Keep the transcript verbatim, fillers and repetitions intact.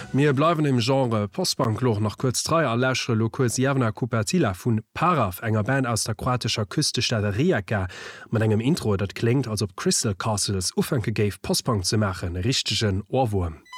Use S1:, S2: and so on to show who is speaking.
S1: Mir bleiwen im Genre Postbankloch nach kurz drei erläschre Lokurs Jevna Kupertila vun Parav enger Band aus der kroatischer Küstestadt Rijeka mat engem Intro, dat klingt, als ob Crystal Castles Ufenke géif Postbank ze machen, richtigen Ohrwurm.